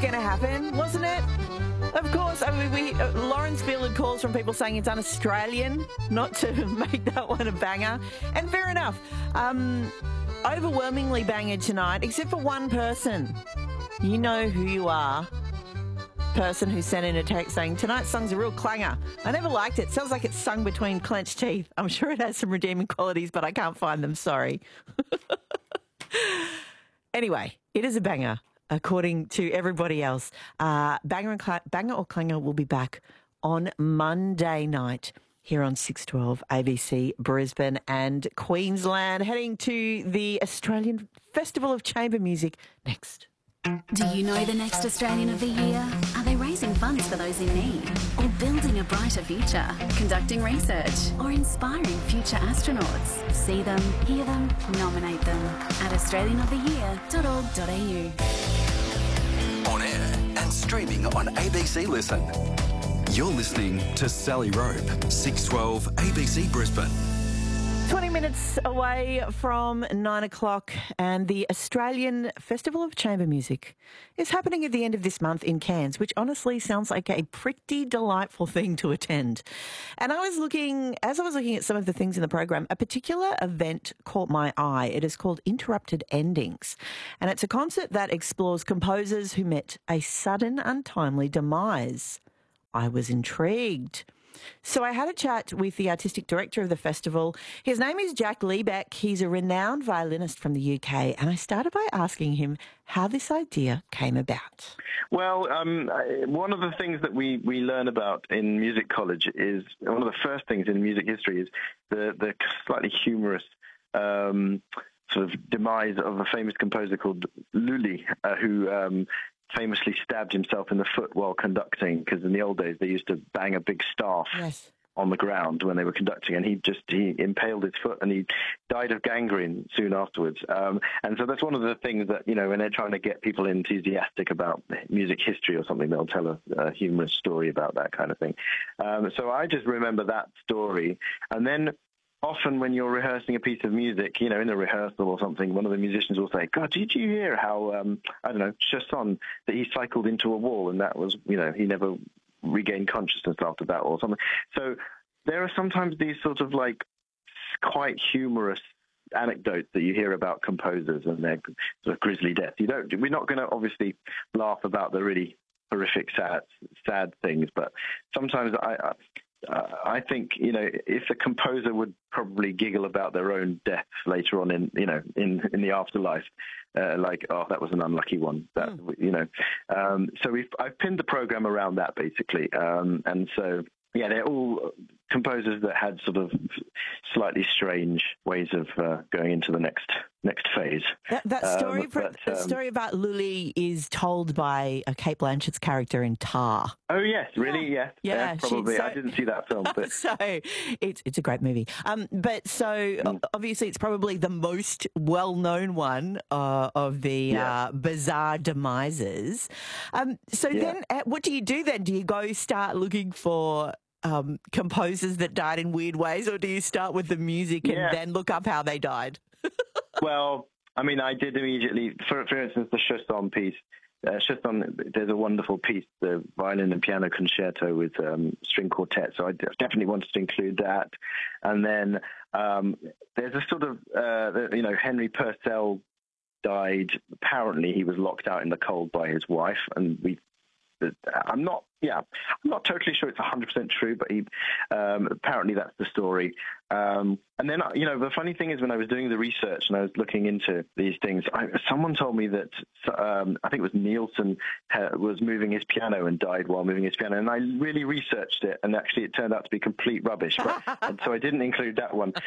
going to happen, wasn't it? Of course. I mean, Lawrence fielded calls from people saying it's un-Australian not to make that one a banger. And fair enough. Overwhelmingly banger tonight, except for one person. You know who you are. Person who sent in a text saying, tonight's song's a real clanger. I never liked it. Sounds like it's sung between clenched teeth. I'm sure it has some redeeming qualities, but I can't find them. Sorry. Anyway, it is a banger, according to everybody else. Banger or Clanger will be back on Monday night here on 612 ABC Brisbane and Queensland, heading to the Australian Festival of Chamber Music next. Do you know the next Australian of the Year? Are they raising funds for those in need? Or building a brighter future? Conducting research? Or inspiring future astronauts? See them, hear them, nominate them at australianoftheyear.org.au. On air and streaming on ABC Listen. You're listening to Sally Rope, 612 ABC Brisbane. 20 minutes away from 9 o'clock, and the Australian Festival of Chamber Music is happening at the end of this month in Cairns, which honestly sounds like a pretty delightful thing to attend. And as I was looking at some of the things in the program, a particular event caught my eye. It is called Interrupted Endings, and it's a concert that explores composers who met a sudden, untimely demise. I was intrigued. So I had a chat with the artistic director of the festival. His name is Jack Liebeck. He's a renowned violinist from the UK. And I started by asking him how this idea came about. Well, one of the things that we learn about in music college is, one of the first things in music history is the slightly humorous sort of demise of a famous composer called Lully, who famously stabbed himself in the foot while conducting, because in the old days they used to bang a big staff on the ground when they were conducting, and he impaled his foot and he died of gangrene soon afterwards. And so that's one of the things that, when they're trying to get people enthusiastic about music history or something, they'll tell a humorous story about that kind of thing. So I just remember that story. And then often when you're rehearsing a piece of music, in a rehearsal or something, one of the musicians will say, God, did you hear how, Chasson, that he cycled into a wall and that was, he never regained consciousness after that or something. So there are sometimes these sort of quite humorous anecdotes that you hear about composers and their sort of grisly death. We're not going to obviously laugh about the really horrific, sad things, but sometimes I think, if a composer would probably giggle about their own death later on in the afterlife, that was an unlucky one. So I've pinned the program around that basically. And so, yeah, they're all composers that had sort of slightly strange ways of going into the next phase. That story about Lully is told by Cate Blanchett's character in Tar. Oh yes, really? Yeah. Yeah, probably. I didn't see that film, but so it's a great movie. Obviously it's probably the most well-known one of the bizarre demises. Then, what do you do then? Do you go start looking for composers that died in weird ways, or do you start with the music and then look up how they died? Well, I mean, I did immediately, for instance, the Chasson piece. Chasson, there's a wonderful piece, the violin and piano concerto with string quartet, so I definitely wanted to include that. And then there's a sort of, Henry Purcell died. Apparently he was locked out in the cold by his wife, and I'm not totally sure it's 100% true, but apparently that's the story. And then, the funny thing is, when I was doing the research and I was looking into these things, someone told me that I think it was Nielsen was moving his piano and died while moving his piano. And I really researched it, and actually it turned out to be complete rubbish. And so I didn't include that one.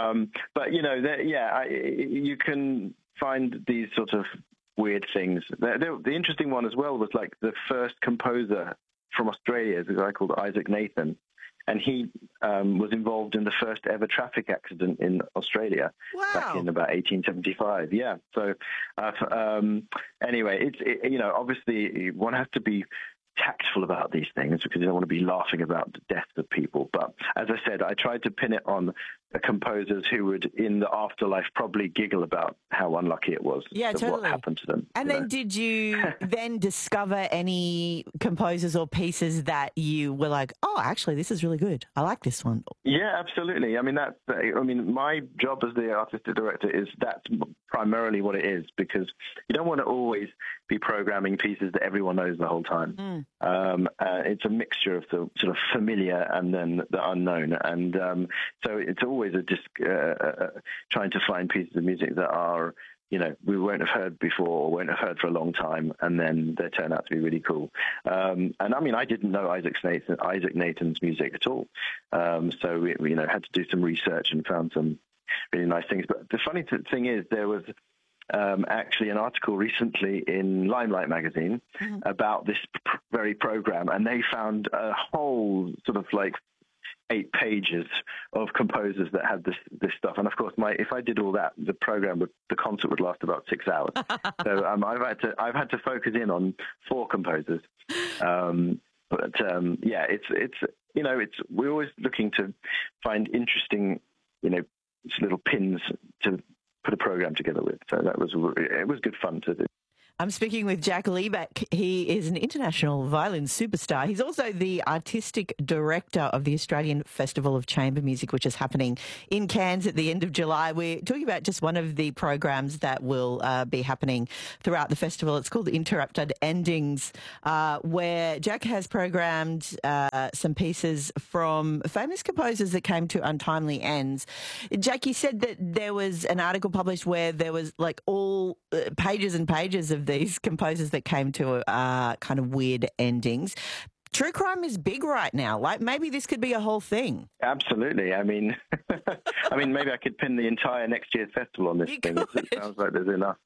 You can find these sort of weird things. The interesting one as well was the first composer from Australia is a guy called Isaac Nathan, and he was involved in the first ever traffic accident in Australia back in about 1875. Yeah. So anyway, obviously one has to be tactful about these things because you don't want to be laughing about the death of people. But as I said, I tried to pin it on composers who would, in the afterlife, probably giggle about how unlucky it was Yeah, of totally. what happened to them. And then did you then discover any composers or pieces that you were like, oh, actually, this is really good. I like this one. Yeah, absolutely. I mean, my job as the artistic director that's primarily what it is, because you don't want to always be programming pieces that everyone knows the whole time. It's a mixture of the sort of familiar and then the unknown. And so it's always trying to find pieces of music that are, we won't have heard before or won't have heard for a long time, and then they turn out to be really cool. And I mean, I didn't know Isaac Nathan's music at all. So we had to do some research and found some really nice things. But the funny thing is, there was actually an article recently in Limelight magazine about this very program, and they found a whole sort of 8 pages of composers that had this stuff. And of course, if I did all that, the concert would last about 6 hours. So I've had to focus in on 4 composers. We're always looking to find interesting, little pins to put a program together with. So it was good fun to do. I'm speaking with Jack Liebeck. He is an international violin superstar. He's also the artistic director of the Australian Festival of Chamber Music, which is happening in Cairns at the end of July. We're talking about just one of the programs that will be happening throughout the festival. It's called Interrupted Endings, where Jack has programmed some pieces from famous composers that came to untimely ends. Jack, you said that there was an article published where there was all pages and pages of these composers that came to kind of weird endings. True crime is big right now. Maybe this could be a whole thing. Absolutely. I mean, maybe I could pin the entire next year's festival on this thing. It sounds like there's enough.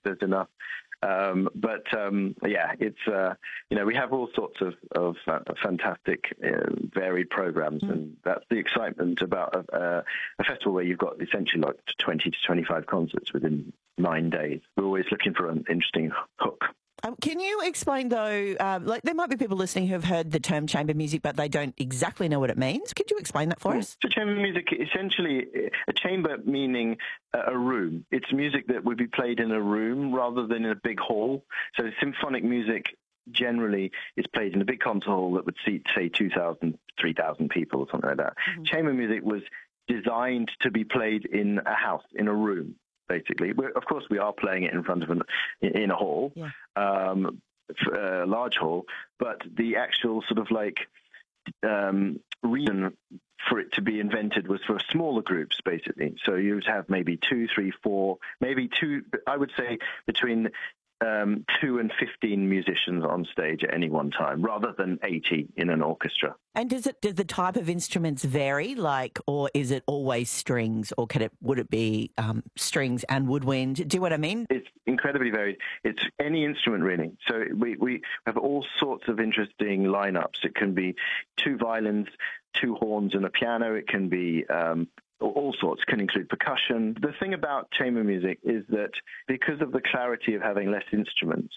It's we have all sorts of fantastic, varied programs, and that's the excitement about a festival where you've got essentially 20 to 25 concerts within 9 days. We're always looking for an interesting hook. Can you explain, though, there might be people listening who have heard the term chamber music, but they don't exactly know what it means. Could you explain that for us? So chamber music, essentially, a chamber meaning a room. It's music that would be played in a room rather than in a big hall. So symphonic music generally is played in a big concert hall that would seat, say, 2,000, 3,000 people or something like that. Mm-hmm. Chamber music was designed to be played in a house, in a room. Basically, of course, we are playing it in front of in a hall, a large hall. But the actual sort of reason for it to be invented was for smaller groups, basically. So you would have maybe 2, 3, 4, maybe 2. I would say between 2 and 15 musicians on stage at any one time, rather than 80 in an orchestra. And does the type of instruments vary, or is it always strings, or would it be strings and woodwind? Do you know what I mean? It's incredibly varied. It's any instrument, really. So we have all sorts of interesting lineups. It can be 2 violins, 2 horns and a piano. It can be all sorts, can include percussion. The thing about chamber music is that because of the clarity of having less instruments,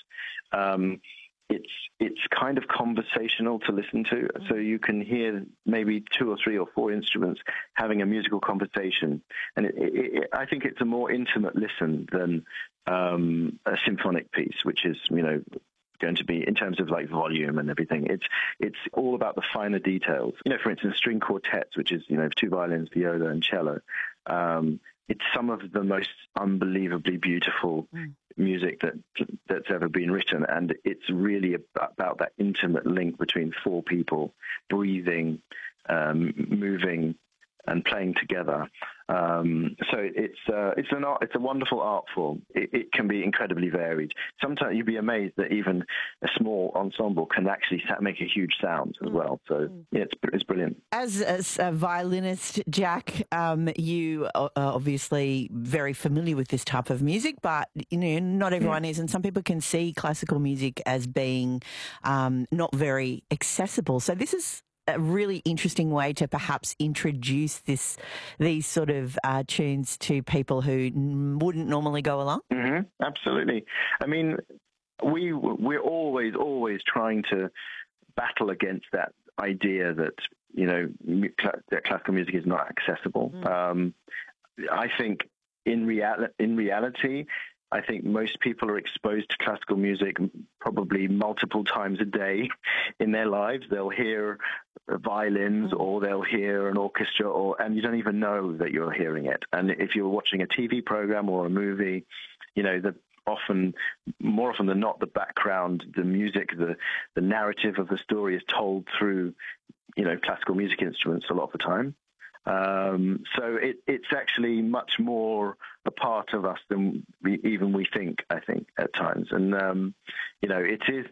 it's kind of conversational to listen to. So you can hear maybe 2 or 3 or 4 instruments having a musical conversation. And I think it's a more intimate listen than a symphonic piece, which is, going to be in terms of volume and everything. It's all about the finer details. For instance, string quartets, which is 2 violins, viola, and cello. It's some of the most unbelievably beautiful music that's ever been written, and it's really about that intimate link between 4 people breathing, moving, and playing together. So it's a wonderful art form. It can be incredibly varied. Sometimes you'd be amazed that even a small ensemble can actually make a huge sound as well. So it's brilliant. As a violinist, Jack, you are obviously very familiar with this type of music, but not everyone is, and some people can see classical music as being not very accessible. So this is a really interesting way to perhaps introduce these sort of tunes to people who wouldn't normally go along? Mm-hmm, absolutely. I mean, we're always trying to battle against that idea that that classical music is not accessible. I think in reality, I think most people are exposed to classical music probably multiple times a day in their lives. They'll hear violins or they'll hear an orchestra, and you don't even know that you're hearing it. And if you're watching a TV program or a movie, more often than not, the background, the music, the narrative of the story is told through, classical music instruments a lot of the time. So it's actually much more a part of us than we think, I think, at times. And, it is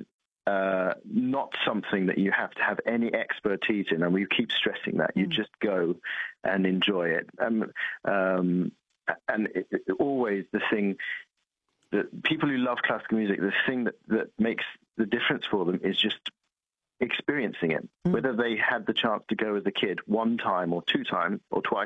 not something that you have to have any expertise in, and we keep stressing that. You just go and enjoy it. And always the thing that people who love classical music, the thing that makes the difference for them is just experiencing it, whether they had the chance to go as a kid one time or two times or twice.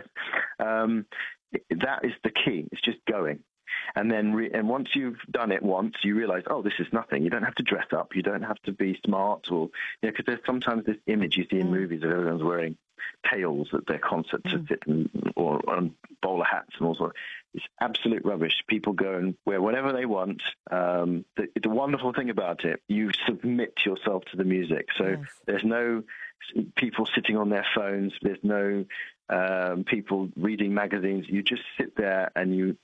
That is the key. It's just going. And then, and once you've done it once, you realize, oh, this is nothing. You don't have to dress up. You don't have to be smart, or because there's sometimes this image you see in movies of everyone's wearing tails at their concert to sit or on bowler hats and all sorts. It's absolute rubbish. People go and wear whatever they want. The wonderful thing about it, you submit yourself to the music. So there's no people sitting on their phones. There's no people reading magazines. You just sit there and you,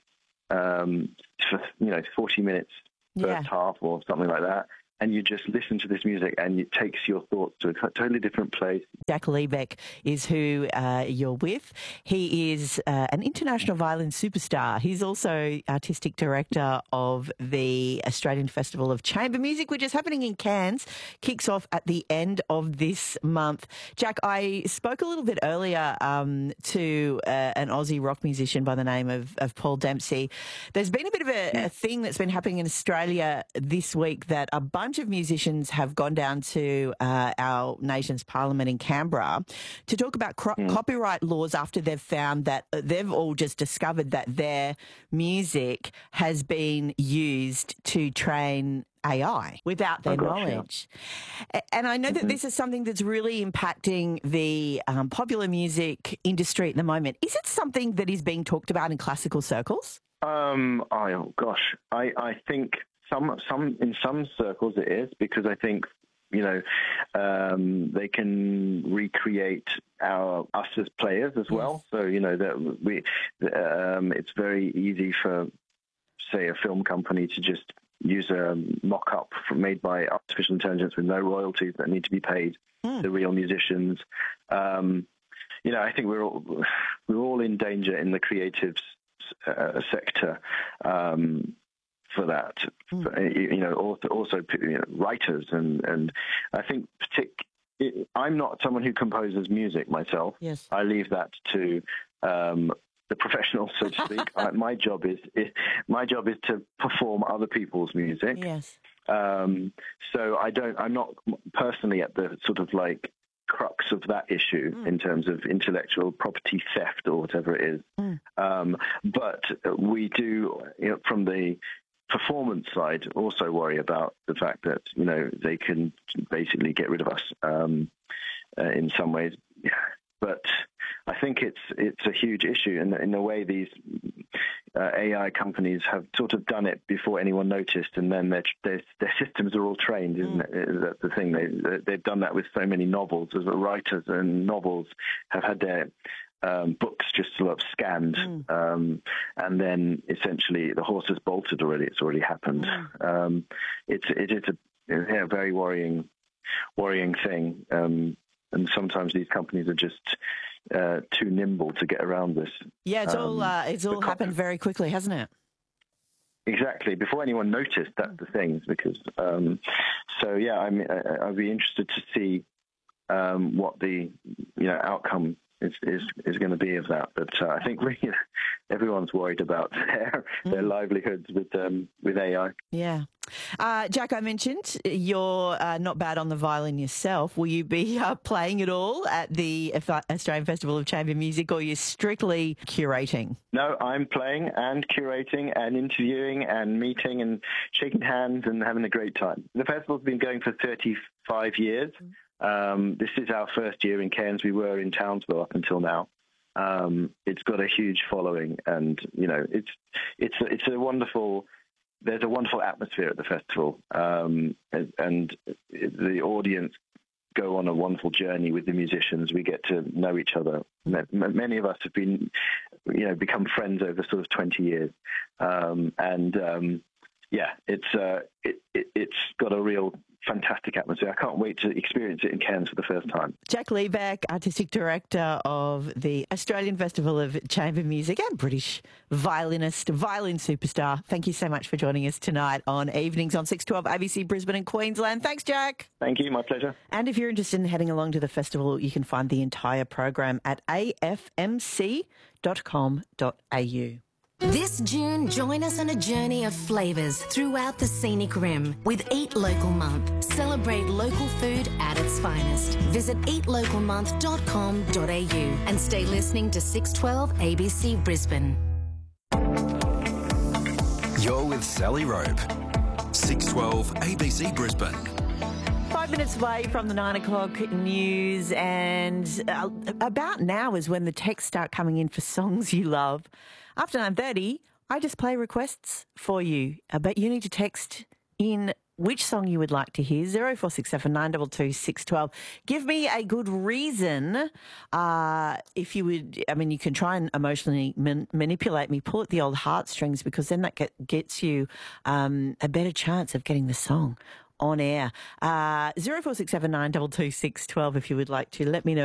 for 40 minutes, first half or something like that, and you just listen to this music and it takes your thoughts to a totally different place. Jack Liebeck is who you're with. He is an international violin superstar. He's also artistic director of the Australian Festival of Chamber Music, which is happening in Cairns, kicks off at the end of this month. Jack, I spoke a little bit earlier to an Aussie rock musician by the name of Paul Dempsey. There's been a bit of a thing that's been happening in Australia this week that a bunch of musicians have gone down to our nation's parliament in Canberra to talk about copyright laws after they've found that they've all just discovered that their music has been used to train AI without their knowledge. Yeah. And I know that this is something that's really impacting the popular music industry at the moment. Is it something that is being talked about in classical circles? I think in some circles it is, because I think they can recreate us as players as well. So that it's very easy for, say, a film company to just use a mock-up made by artificial intelligence with no royalties that need to be paid the real musicians. I think we're all in danger in the creative sector. For that, also writers and I think I'm not someone who composes music myself. Yes, I leave that to the professionals, so to speak. My job is to perform other people's music. Yes. So I'm not personally at the sort of like crux of that issue in terms of intellectual property theft or whatever it is. But we do, from the performance side, also worry about the fact that they can basically get rid of us in some ways. But I think it's a huge issue, and in a way these AI companies have sort of done it before anyone noticed, and then their systems are all trained, isn't it? That's the thing. They've done that with so many novels, as writers and novels have had their books just sort of scanned, and then essentially the horse has bolted already. It's already happened. It is a very worrying thing, and sometimes these companies are just too nimble to get around this. Yeah, it's all happened very quickly, hasn't it? Exactly. Before anyone noticed, that's the thing. Because I'd be interested to see what the outcome is going to be of that. But I think everyone's worried about their livelihoods with AI. Yeah. Jack, I mentioned you're not bad on the violin yourself. Will you be playing at all at the Australian Festival of Chamber Music, or are you strictly curating? No, I'm playing and curating and interviewing and meeting and shaking hands and having a great time. The festival's been going for 35 years. This is our first year in Cairns. We were in Townsville up until now. It's got a huge following, and it's a wonderful. There's a wonderful atmosphere at the festival, and the audience go on a wonderful journey with the musicians. We get to know each other. Many of us have become friends over sort of 20 years, it's got a real fantastic atmosphere. I can't wait to experience it in Cairns for the first time. Jack Liebeck, Artistic Director of the Australian Festival of Chamber Music and British violinist, violin superstar. Thank you so much for joining us tonight on Evenings on 612 ABC Brisbane and Queensland. Thanks, Jack. Thank you. My pleasure. And if you're interested in heading along to the festival, you can find the entire program at afmc.com.au. This June, join us on a journey of flavours throughout the scenic rim with Eat Local Month. Celebrate local food at its finest. Visit eatlocalmonth.com.au and stay listening to 612 ABC Brisbane. You're with Sally Rope, 612 ABC Brisbane. 5 minutes away from the 9 o'clock news, and about now is when the texts start coming in for songs you love. After 9:30, I just play requests for you, but you need to text in which song you would like to hear, 0467 922 612. Give me a good reason if you would. I mean, you can try and emotionally manipulate me, pull at the old heartstrings, because then that gets you a better chance of getting the song on air. 0467 922 612 if you would like to let me know